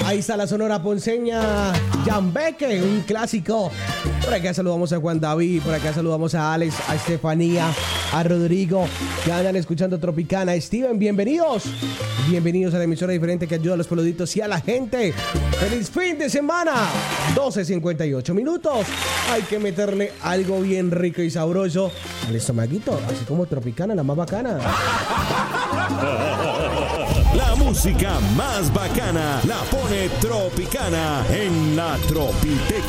Ahí está la Sonora Ponceña, Jambeque, un clásico. Por acá saludamos a Juan David, por acá saludamos a Alex, a Estefanía, a Rodrigo, que andan escuchando Tropicana. Steven, bienvenidos. Bienvenidos a la emisora diferente que ayuda a los peluditos y a la gente. ¡Feliz fin de semana! 12:58 minutos. Hay que meterle algo bien rico y sabroso al estomaguito, así como Tropicana, la más bacana. La música más bacana la pone Tropicana en la Tropiteca.